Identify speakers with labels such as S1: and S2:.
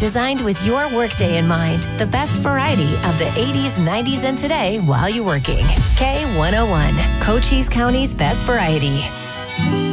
S1: Designed with your workday in mind, the best variety of the 80s, 90s, and today while you're working. K101, Cochise County's best variety.